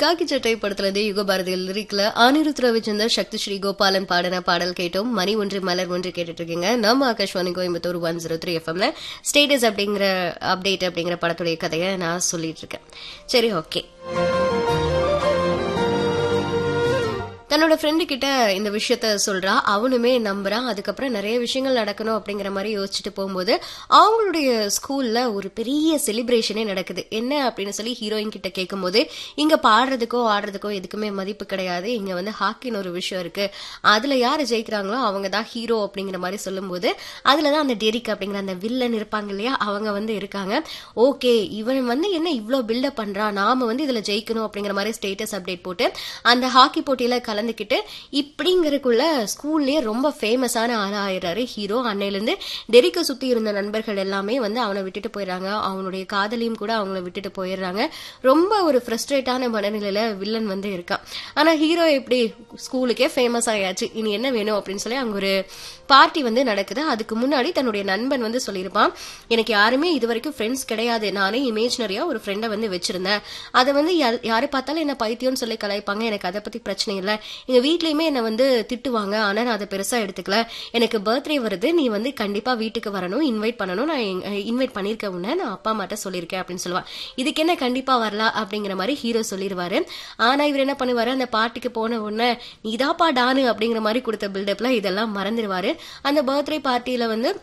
காக்கி சட்டை படத்துல யுக பாரதியில் லிரிக்ல அனிருத் ரவிச்சந்தர் சக்தி ஸ்ரீ கோபாலன் பாடின பாடல் கேட்டோம். மணி ஒன்று மலர் ஒன்று கேட்டுட்டு இருக்கீங்க. நம்ம ஆகாஷ்வாணி கோயம்புத்தூர் 103 எஃப்எம்ல ஸ்டேட்டஸ் அப்படிங்கிற அப்டேட் அப்படிங்கிற படத்துடைய கதையை நான் சொல்லிட்டு இருக்கேன். சரி, ஓகே. தன்னோட ஃப்ரெண்டு கிட்ட இந்த விஷயத்த சொல்றா, அவனுமே நம்புறான். அதுக்கப்புறம் நிறைய விஷயங்கள் நடக்கணும் அப்படிங்கிற மாதிரி யோசிச்சுட்டு போகும்போது அவங்களுடைய ஸ்கூல்ல ஒரு பெரிய செலிப்ரேஷனே நடக்குது. என்ன அப்படின்னு சொல்லி ஹீரோயின் கிட்ட கேட்கும்போது, இங்க பாடுறதுக்கோ ஆடுறதுக்கோ எதுக்குமே மதிப்பு கிடையாது, இங்க வந்து ஹாக்கின்னு ஒரு விஷயம் இருக்கு, அதுல யாரு ஜெயிக்கிறாங்களோ அவங்க தான் ஹீரோ அப்படிங்கிற மாதிரி சொல்லும்போது அதுலதான் அந்த டெரிக் அப்படிங்கிற அந்த வில்லன் இருப்பாங்க இல்லையா, அவங்க வந்து இருக்காங்க. ஓகே, இவன் வந்து என்ன இவ்வளவு பில்டப் பண்றான், நாம வந்து இதுல ஜெயிக்கணும் அப்படிங்கிற மாதிரி ஸ்டேட்டஸ் அப்டேட் போட்டு அந்த ஹாக்கி போட்டியில கலந்துக்கிட்டு இப்படிங்கிறதுக்குள்ள ஸ்கூல்லயே ரொம்ப ஃபேமஸான ஆளா ஆயிடுறாரு ஹீரோ. அன்னையில இருந்து டெரிக்க சுத்தி இருந்த நண்பர்கள் எல்லாமே வந்து அவனை விட்டுட்டு போயிடுறாங்க. அவனுடைய காதலியும் கூட அவங்கள விட்டுட்டு போயிடுறாங்க. ரொம்ப ஒரு ஃப்ரஸ்ட்ரேட்டான மனநிலையில வில்லன் வந்து இருக்கான். ஆனா ஹீரோ எப்படி ஸ்கூலுக்கே ஃபேமஸ் ஆயாச்சு, இனி என்ன வேணும் அப்படின்னு சொல்லி அங்க ஒரு பார்ட்டி வந்து நடக்குது. அதுக்கு முன்னாடி தன்னுடைய நண்பன் வந்து சொல்லியிருப்பான், எனக்கு யாருமே இது வரைக்கும் ஃப்ரெண்ட்ஸ் கிடையாது, நானே இமேஜினரியா ஒரு ஃப்ரெண்டை வந்து வச்சிருந்தேன், அதை வந்து யாரு பார்த்தாலும் என்ன பைத்தியம்னு சொல்லி கலாய்ப்பாங்க, எனக்கு அதை பத்தி பிரச்சனை இல்லை, எங்க வீட்லயுமே என்ன வந்து திட்டுவாங்க, ஆனா நான் அதை பெருசா எடுத்துக்கல, எனக்கு பர்த்டே வருது, நீ வந்து கண்டிப்பா வீட்டுக்கு வரணும், இன்வைட் பண்ணணும், நான் இன்வைட் பண்ணிருக்க உன்ன நான் அப்பா அம்மாட்ட சொல்லியிருக்கேன் அப்படின்னு சொல்லுவான். இதுக்கு என்ன கண்டிப்பா வரலாம் அப்படிங்கிற மாதிரி ஹீரோ சொல்லிடுவாரு. ஆனா இவர் என்ன பண்ணுவாரு, அந்த பார்ட்டிக்கு போன உடனே நீதாப்பா டானு அப்படிங்கிற மாதிரி கொடுத்த பில்டப்ல இதெல்லாம் மறந்துடுவாரு. அந்த பர்த்டே பார்ட்டியில வந்து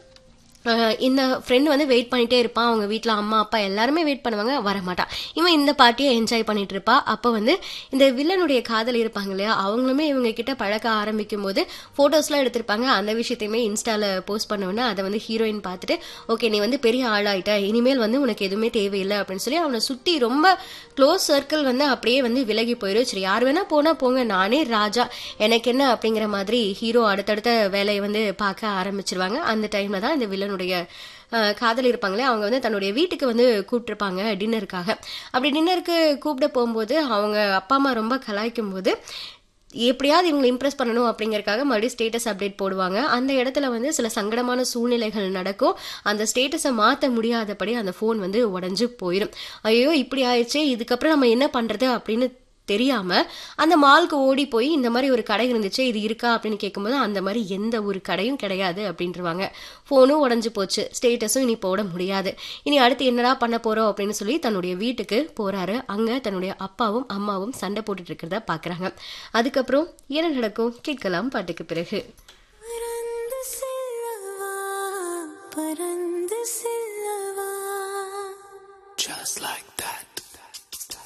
இந்த ஃப்ரெண்ட் வந்து வெயிட் பண்ணிட்டே இருப்பான். அவங்க வீட்டுல அம்மா அப்பா எல்லாருமே வெயிட் பண்ணுவாங்க, வரமாட்டான். இவன் இந்த பார்ட்டியை என்ஜாய் பண்ணிட்டு இருப்பா. அப்ப வந்து இந்த வில்லனுடைய காதல் இருப்பாங்க இல்லையா, அவங்களுமே இவங்க கிட்ட பழக்க ஆரம்பிக்கும் போது போட்டோஸ் எல்லாம் எடுத்திருப்பாங்க. அந்த விஷயத்தையுமே இன்ஸ்டால போஸ்ட் பண்ணுவேன்னு அதை வந்து ஹீரோயின் பார்த்துட்டு, ஓகே நீ வந்து பெரிய ஆளாயிட்ட, இனிமேல் வந்து உனக்கு எதுவுமே தேவையில்லை அப்படின்னு சொல்லி அவனை சுத்தி ரொம்ப க்ளோஸ் சர்க்கிள் வந்து அப்படியே வந்து விலகி போயிடும். சரி, யார் வேணா போனா போங்க, நானே ராஜா, எனக்கு என்ன அப்படிங்கிற மாதிரி ஹீரோ அடுத்தடுத்த வேலையை வந்து பார்க்க ஆரம்பிச்சிருவாங்க. அந்த டைம்ல தான் இந்த வில்லனுடைய காதல் இருப்பாங்களே, அவங்க வந்து தன்னுடைய வீட்டுக்கு வந்து கூப்பிட்டுருப்பாங்க டின்னருக்காக. அப்படி டின்னருக்கு கூப்பிட போகும்போது அவங்க அப்பா அம்மா ரொம்ப கலாய்க்கும் போது எப்படியாவது இவங்களை இம்ப்ரெஸ் பண்ணணும் அப்படிங்கறதுக்காக மறுபடியும் ஸ்டேட்டஸ் அப்டேட் போடுவாங்க. அந்த இடத்துல வந்து சில சங்கடமான சூழ்நிலைகள் நடக்கும். அந்த ஸ்டேட்டஸை மாற்ற முடியாதபடி அந்த போன் வந்து உடஞ்சு போயிடும். ஐயோ இப்படி ஆயிடுச்சு, இதுக்கப்புறம் நம்ம என்ன பண்றது அப்படின்னு தெரியாம அந்த மாலுக்கு ஓடி போய் இந்த மாதிரி ஒரு கடை இருந்துச்சு, இது இருக்கா அப்படின்னு கேட்கும்போது அந்த மாதிரி எந்த ஒரு கடையும் கிடையாது அப்படின்ட்டுருவாங்க. போனும் உடஞ்சு போச்சு, ஸ்டேட்டஸும் இனி போட முடியாது, இனி அடுத்து என்னடா பண்ண போறோம் அப்படின்னு சொல்லி தன்னுடைய வீட்டுக்கு போறாரு. அங்க தன்னுடைய அப்பாவும் அம்மாவும் சண்டை போட்டுட்டு இருக்கிறத பாக்குறாங்க. அதுக்கப்புறம் என்ன நடக்கும் கேட்கலாம் பாட்டுக்கு பிறகு.